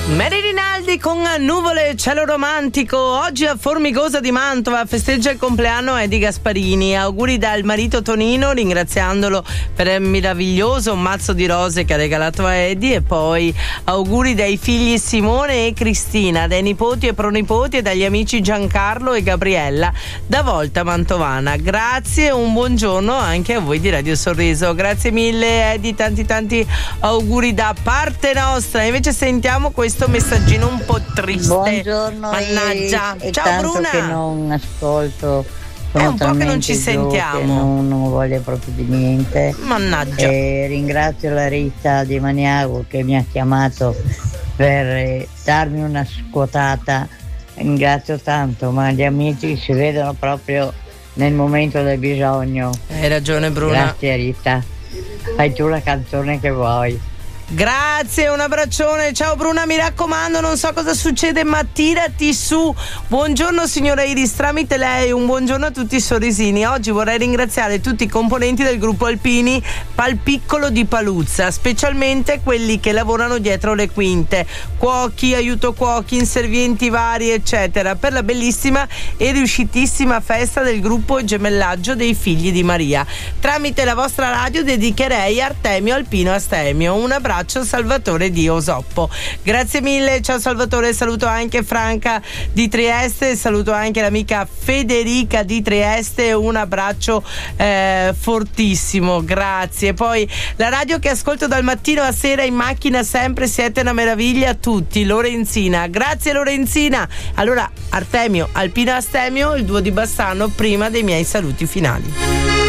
Mary Rinaldi con Nuvole e cielo romantico. Oggi a Formigosa di Mantova festeggia il compleanno Eddie Gasparini. Auguri dal marito Tonino, ringraziandolo per il meraviglioso mazzo di rose che ha regalato a Eddie, e poi auguri dai figli Simone e Cristina, dai nipoti e pronipoti e dagli amici Giancarlo e Gabriella da Volta Mantovana. Grazie e un buongiorno anche a voi di Radio Sorriso. Grazie mille Eddie, tanti auguri da parte nostra. Invece sentiamo questo messaggino un po' triste. Buongiorno. Mannaggia. Ciao Bruna. Che non ascolto. È un po' che non ci sentiamo. Non voglio proprio di niente. Mannaggia. Ringrazio la Rita di Maniago che mi ha chiamato per darmi una scuotata. Ringrazio tanto, ma gli amici si vedono proprio nel momento del bisogno. Hai ragione Bruna. Grazie Rita. Fai tu la canzone che vuoi. Grazie, un abbraccione. Ciao Bruna, mi raccomando, non so cosa succede, ma tirati su. Buongiorno signora Iris, tramite lei un buongiorno a tutti i sorrisini. Oggi vorrei ringraziare tutti i componenti del gruppo Alpini Palpiccolo di Paluzza, specialmente quelli che lavorano dietro le quinte, cuochi, aiuto cuochi, inservienti vari eccetera, per la bellissima e riuscitissima festa del gruppo Gemellaggio dei Figli di Maria. Tramite la vostra radio dedicherei Artemio Alpino Astemio. Un abbraccio Salvatore di Osoppo. Grazie mille, ciao Salvatore. Saluto anche Franca di Trieste, saluto anche l'amica Federica di Trieste, un abbraccio fortissimo, grazie. Poi la radio che ascolto dal mattino a sera in macchina sempre, siete una meraviglia tutti. Lorenzina, grazie Lorenzina. Allora Artemio Alpino Astemio, il duo di Bassano, prima dei miei saluti finali.